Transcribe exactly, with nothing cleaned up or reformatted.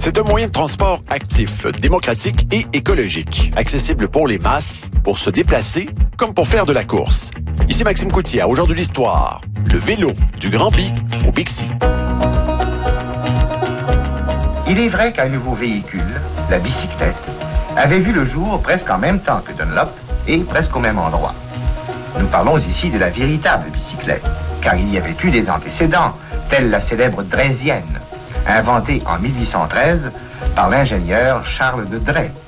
C'est un moyen de transport actif, démocratique et écologique, accessible pour les masses, pour se déplacer, comme pour faire de la course. Ici Maxime Coutier, au jour de l'histoire, le vélo du Grand Bi au Bixi. Il est vrai qu'un nouveau véhicule, la bicyclette, avait vu le jour presque en même temps que Dunlop et presque au même endroit. Nous parlons ici de la véritable bicyclette, car il y avait eu des antécédents, telle la célèbre draisienne, inventée en mille huit cent treize par l'ingénieur Charles de Drais.